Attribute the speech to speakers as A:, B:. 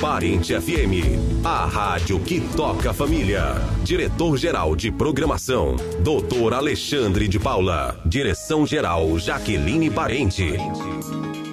A: Parente FM, a rádio que toca a família. Diretor-geral de programação, Dr. Alexandre de Paula. Direção-geral, Jaqueline Parente.